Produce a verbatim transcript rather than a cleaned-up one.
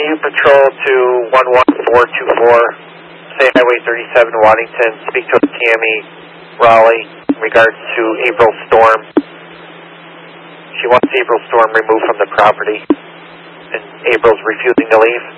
you patrol to one one four two four, say Highway thirty-seven, Waddington, speak to Tammy Raleigh in regards to April Storm. She wants April Storm removed from the property, and April's refusing to leave.